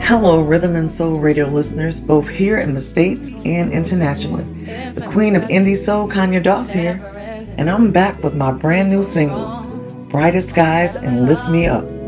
Hello, Rhythm and Soul Radio listeners, both here in the States and internationally. The Queen of Indie Soul, Kanya Doss here, and I'm back with my brand new singles, Brightest Skies and Lift Me Up.